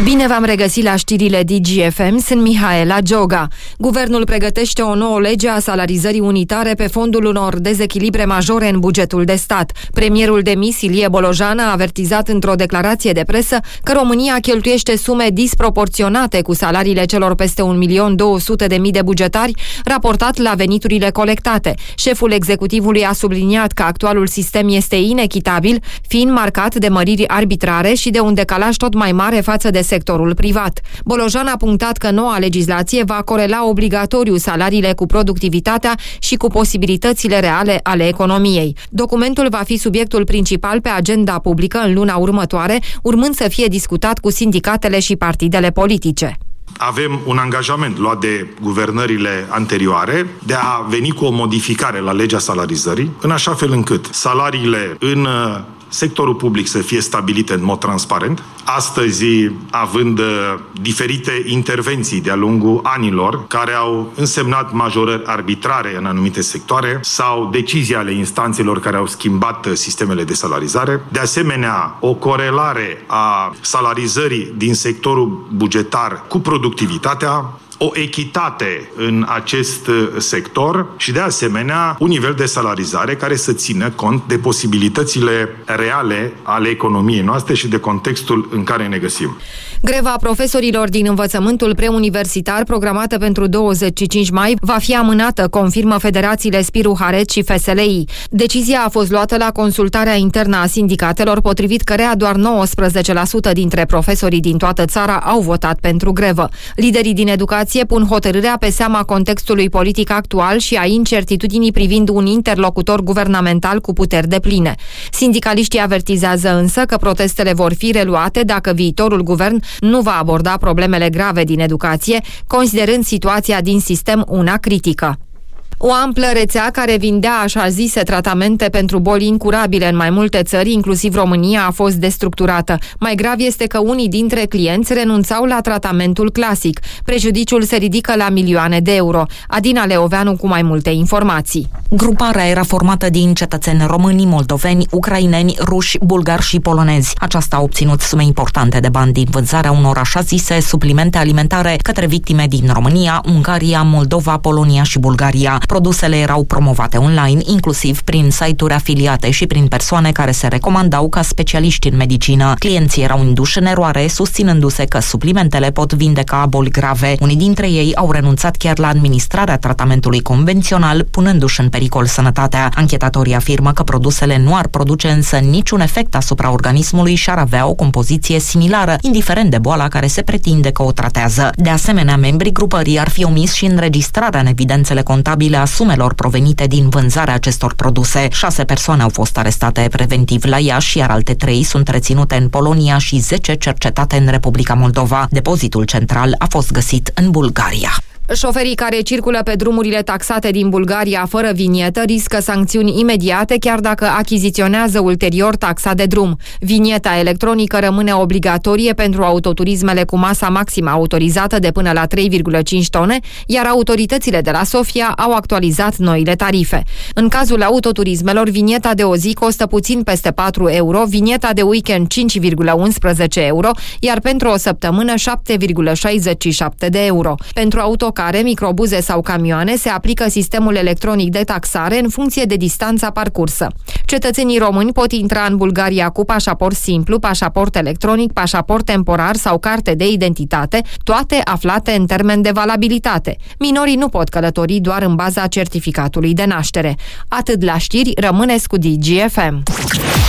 Bine v-am regăsit la știrile DGFM, sunt Mihaela Gioga. Guvernul pregătește o nouă lege a salarizării unitare pe fondul unor dezechilibre majore în bugetul de stat. Premierul demis, Ilie Bolojan, a avertizat într-o declarație de presă că România cheltuiește sume disproporționate cu salariile celor peste 1.200.000 de bugetari, raportat la veniturile colectate. Șeful executivului a subliniat că actualul sistem este inechitabil, fiind marcat de măriri arbitrare și de un decalaj tot mai mare față de sectorul privat. Bolojan a punctat că noua legislație va corela obligatoriu salariile cu productivitatea și cu posibilitățile reale ale economiei. Documentul va fi subiectul principal pe agenda publică în luna următoare, urmând să fie discutat cu sindicatele și partidele politice. Avem un angajament luat de guvernările anterioare de a veni cu o modificare la legea salarizării, în așa fel încât salariile în sectorul public să fie stabilite în mod transparent. Astăzi, având diferite intervenții de-a lungul anilor care au însemnat majorări arbitrare în anumite sectoare sau decizii ale instanțelor care au schimbat sistemele de salarizare. De asemenea, o corelare a salarizării din sectorul bugetar cu productivitatea, o echitate în acest sector și, de asemenea, un nivel de salarizare care să țină cont de posibilitățile reale ale economiei noastre și de contextul în care ne găsim. Greva profesorilor din învățământul preuniversitar, programată pentru 25 mai, va fi amânată, confirmă federațiile Spiru Haret și FSLI. Decizia a fost luată la consultarea internă a sindicatelor, potrivit căreia doar 19% dintre profesorii din toată țara au votat pentru grevă. Liderii din educație pun hotărârea pe seama contextului politic actual și a incertitudinii privind un interlocutor guvernamental cu puteri depline. Sindicaliștii avertizează însă că protestele vor fi reluate dacă viitorul guvern nu va aborda problemele grave din educație, considerând situația din sistem una critică. O amplă rețea care vindea așa zise tratamente pentru boli incurabile în mai multe țări, inclusiv România, a fost destructurată. Mai grav este că unii dintre clienți renunțau la tratamentul clasic. Prejudiciul se ridică la milioane de euro. Adina Leoveanu cu mai multe informații. Gruparea era formată din cetățeni români, moldoveni, ucraineni, ruși, bulgari și polonezi. Aceasta a obținut sume importante de bani din vânzarea unor așa zise suplimente alimentare către victime din România, Ungaria, Moldova, Polonia și Bulgaria. Produsele erau promovate online, inclusiv prin site-uri afiliate și prin persoane care se recomandau ca specialiști în medicină. Clienții erau induși în eroare, susținându-se că suplimentele pot vindeca boli grave. Unii dintre ei au renunțat chiar la administrarea tratamentului convențional, punându-și în pericol sănătatea. Anchetatorii afirmă că produsele nu ar produce însă niciun efect asupra organismului și ar avea o compoziție similară, indiferent de boala care se pretinde că o tratează. De asemenea, membrii grupării ar fi omis și înregistrarea în evidențele contabile a sumelor provenite din vânzarea acestor produse. 6 persoane au fost arestate preventiv la Iași, iar alte 3 sunt reținute în Polonia și 10 cercetate în Republica Moldova. Depozitul central a fost găsit în Bulgaria. Șoferii care circulă pe drumurile taxate din Bulgaria fără vinietă riscă sancțiuni imediate, chiar dacă achiziționează ulterior taxa de drum. Vinieta electronică rămâne obligatorie pentru autoturismele cu masa maximă autorizată de până la 3,5 tone, iar autoritățile de la Sofia au actualizat noile tarife. În cazul autoturismelor, vinieta de o zi costă puțin peste 4 euro, vinieta de weekend 5,11 euro, iar pentru o săptămână 7,67 de euro. Pentru autocar, microbuze sau camioane se aplică sistemul electronic de taxare în funcție de distanța parcursă. Cetățenii români pot intra în Bulgaria cu pașaport simplu, pașaport electronic, pașaport temporar sau carte de identitate, toate aflate în termen de valabilitate. Minorii nu pot călători doar în baza certificatului de naștere. Atât la știri, rămâneți cu DGFM.